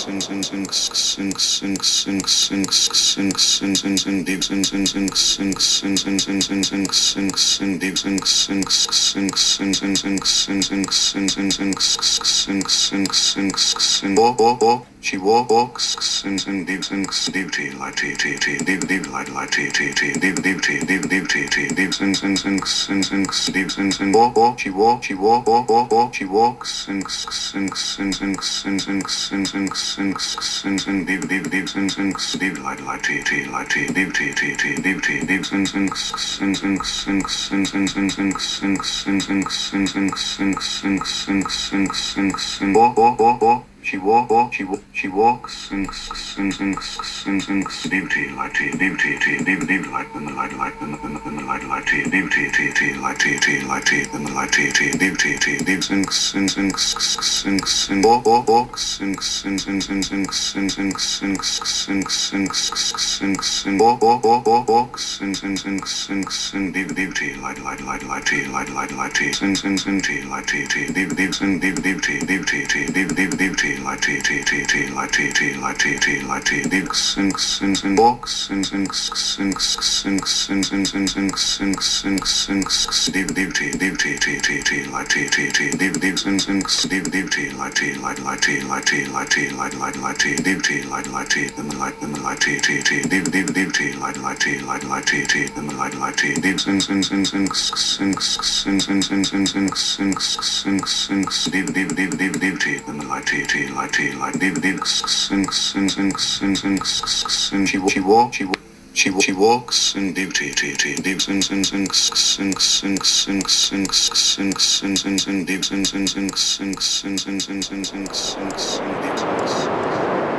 She walks and lives in beauty like tea live like tea lives and walk she walks and live like tea lives and she walks and beauty like tea, live like them, like them, like tea, like tea, like tea, lives and walks and walks and beauty like tea, like tea, like tea, lives and beauty like tea, like tea, lives and walks and beauty like lives and beauty like tea, like tea, beauty like them, like them, like tea, beauty like tea, them, like tea, lives and beauty them, like tea, like she walks in beauty, lives and lives